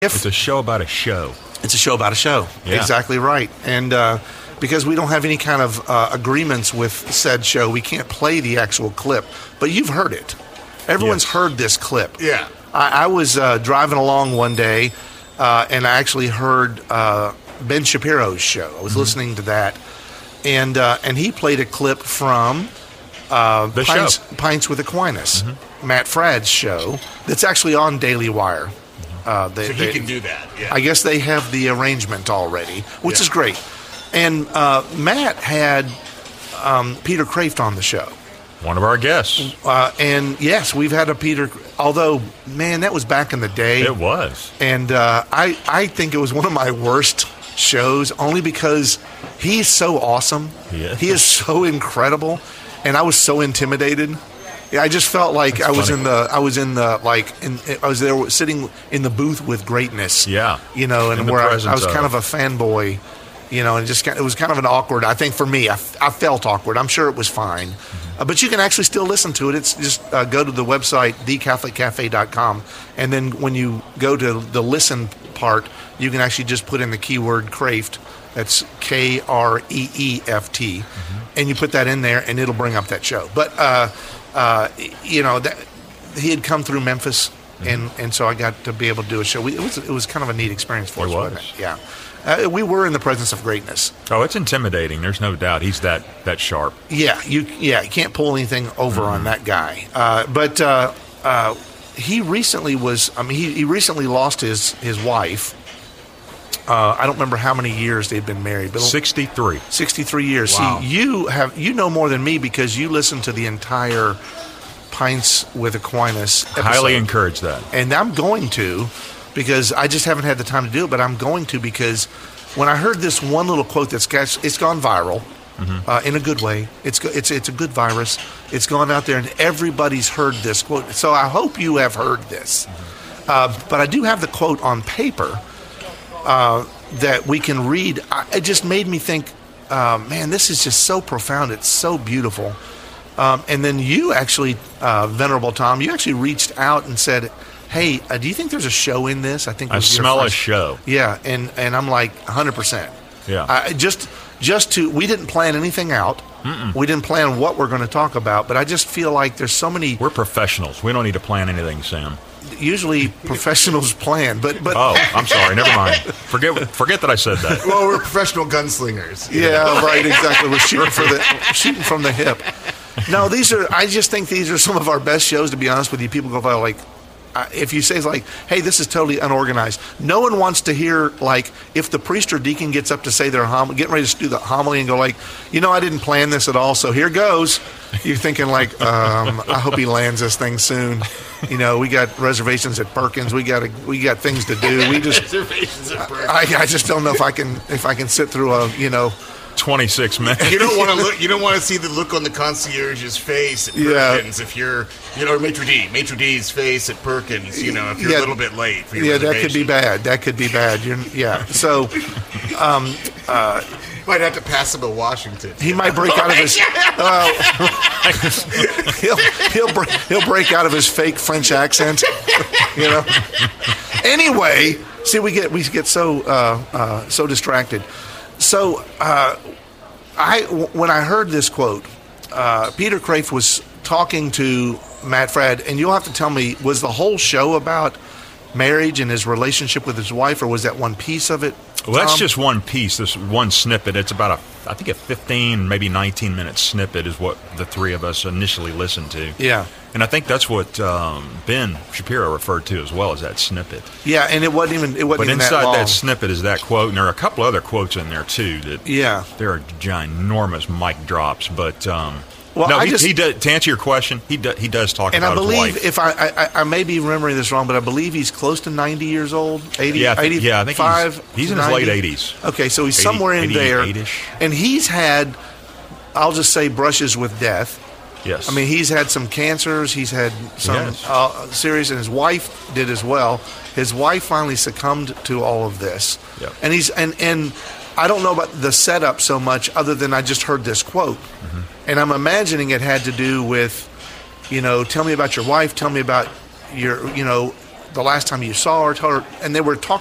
It's a show about a show. It's a show about a show. Yeah. Exactly right. And because we don't have any kind of agreements with said show, we can't play the actual clip. But you've heard it. Everyone's heard this clip. Yeah. I was driving along one day, and I actually heard Ben Shapiro's show. I was listening to that, and he played a clip from Pints with Aquinas, Matt Fradd's show. That's actually on Daily Wire. So he can do that. Yeah. I guess they have the arrangement already, which is great. And Matt had Peter Kraft on the show. One of our guests. And yes, we've had a Peter, although, man, that was back in the day. It was. And I think it was one of my worst shows, only because he's so awesome. Yeah. He is so incredible. And I was so intimidated. I just felt like I was there sitting in the booth with greatness. Yeah. You know, and In the where I presence was kind of a fanboy, you know, and it was kind of an awkward, I think for me, I felt awkward. I'm sure it was fine. But you can actually still listen to it. It's just go to the website, thecatholiccafe.com, and then when you go to the listen part, you can actually just put in the keyword Kraft. That's Kreeft, and you put that in there, and it'll bring up that show. But you know, that he had come through Memphis, and so I got to be able to do a show. It was kind of a neat experience for us, wasn't it? Yeah. We were in the presence of greatness. Oh, it's intimidating. There's no doubt. He's that sharp. Yeah, you can't pull anything over on that guy. But he recently was. I mean, he recently lost his wife. I don't remember how many years they'd been married, but 63. 63 years. Wow. See, you know more than me because you listened to the entire Pints with Aquinas episode. Highly encourage that. And I'm going to, because I just haven't had the time to do it, but I'm going to because when I heard this one little quote it's gone viral in a good way. It's a good virus. It's gone out there, and everybody's heard this quote. So I hope you have heard this. But I do have the quote on paper that we can read. It just made me think, man, this is just so profound. It's so beautiful. And then you actually, Venerable Tom, you actually reached out and said, hey, do you think there's a show in this? I think I smell a show. Yeah, and I'm like 100%. Yeah. We didn't plan anything out. We didn't plan what we're going to talk about, but I just feel like there's so many. We're professionals. We don't need to plan anything, Sam. Usually professionals plan, but oh, I'm sorry. Never mind. Forget that I said that. Well, we're professional gunslingers. Yeah, right. Exactly. We're shooting from the hip. No, I just think these are some of our best shows. To be honest with you, people go like. If you say like, hey, this is totally unorganized, no one wants to hear like if the priest or deacon gets up to say their getting ready to do the homily and go like, I didn't plan this at all, so here goes. You're thinking like, I hope he lands this thing soon. We got reservations at Perkins. We got things to do. We just Reservations at Perkins. I just don't know if I can sit through a 26 minutes. You don't want to look. You don't want to see the look on the concierge's face at Perkins if you're, or Maitre D's face at Perkins. If you're a little bit late. For your that could be bad. That could be bad. So, might have to pass him a Washington. he might break out of his. He'll break out of his fake French accent. Anyway, see, we get so distracted. So, when I heard this quote, Peter Kraft was talking to Matt Fradd, and you'll have to tell me, was the whole show about marriage and his relationship with his wife, or was that one piece of it? Well, that's just one piece, this one snippet. It's about I think a 15, maybe 19-minute snippet is what the three of us initially listened to. Yeah. And I think that's what Ben Shapiro referred to as well as that snippet. Yeah, and it wasn't even But even inside that long. that snippet is that quote, and there are a couple other quotes in there too that there are ginormous mic drops. But well, no, he does, to answer your question, he does talk and about I believe his wife. if I may be remembering this wrong, but I believe he's close to 90 years old. 80, I think 85. he's in his late 80s. Okay, so he's 80, somewhere in there, 88-ish. and he's had, I'll just say, brushes with death. Yes, I mean, he's had some cancers. He's had some serious, and his wife did as well. His wife finally succumbed to all of this, and he's and I don't know about the setup so much, other than I just heard this quote, and I'm imagining it had to do with, tell me about your wife, tell me about your, the last time you saw her, tell her, and they were talking